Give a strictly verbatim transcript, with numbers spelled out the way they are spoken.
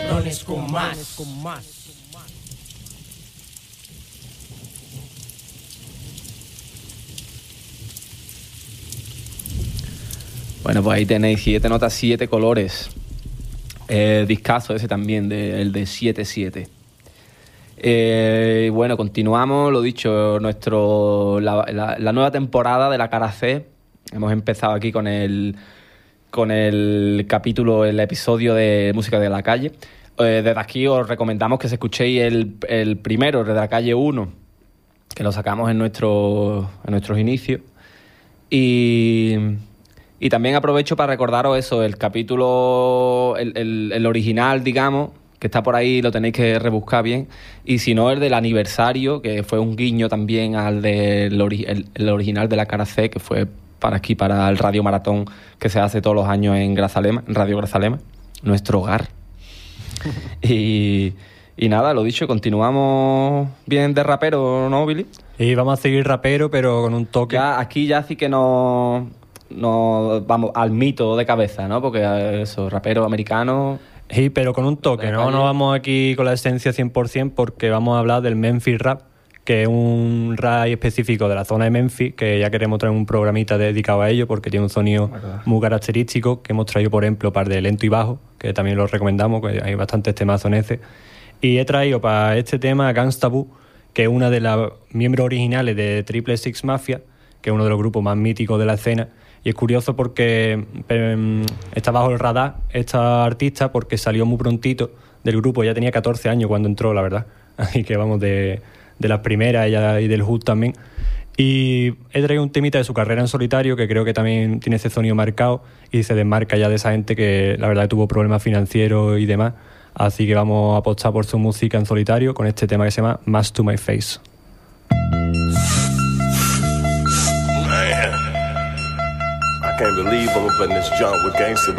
no es con más. Bueno, pues ahí tenéis siete notas, siete colores. Eh, discazo ese también, de, el de siete siete. Eh, bueno, continuamos, lo dicho, nuestro la, la, la nueva temporada de la cara C. Hemos empezado aquí con el con el capítulo, el episodio de Música de la Calle. Eh, desde aquí os recomendamos que se escuchéis el, el primero, de la calle uno, que lo sacamos en, nuestro, en nuestros inicios. Y, y también aprovecho para recordaros eso, el capítulo, el, el, el original, digamos, que está por ahí, lo tenéis que rebuscar bien. Y si no, el del aniversario, que fue un guiño también al del ori- el, el original de la cara C, que fue para aquí, para el Radio Maratón que se hace todos los años en Grazalema, en Radio Grazalema, nuestro hogar. y, y nada, lo dicho, continuamos bien de rapero, ¿no, Billy? Y vamos a seguir rapero, pero con un toque. Ya, aquí ya sí que no, no vamos al mito de cabeza, ¿no? Porque eso, rapero americano. Sí, pero con un toque, ¿no? No vamos aquí con la esencia cien por ciento porque vamos a hablar del Memphis Rap, que es un rap específico de la zona de Memphis, que ya queremos traer un programita dedicado a ello porque tiene un sonido muy característico, que hemos traído, por ejemplo, par de lento y bajo, que también lo recomendamos, que hay bastantes temazos en ese. Y he traído para este tema a Gangsta Boo, que es una de las miembros originales de Triple Six Mafia, que es uno de los grupos más míticos de la escena. Y es curioso porque eh, está bajo el radar esta artista porque salió muy prontito del grupo, ya tenía catorce años cuando entró, la verdad. Así que vamos, de, de las primeras, ella y del Hood también. Y he traído un temita de su carrera en solitario que creo que también tiene ese sonido marcado y se desmarca ya de esa gente que la verdad tuvo problemas financieros y demás. Así que vamos a apostar por su música en solitario con este tema que se llama Mask to My Face. Man, I can't believe I'm up in this junk with Gangsta